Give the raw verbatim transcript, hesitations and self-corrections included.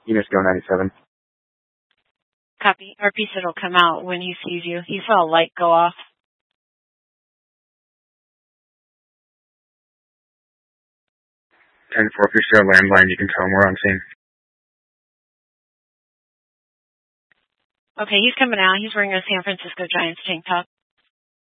Enos Go ninety-seven. Copy. R P said he'll come out when he sees you. He saw a light go off. ten four, if you share a landline, you can tell him we're on scene. Okay, he's coming out. He's wearing a San Francisco Giants tank top.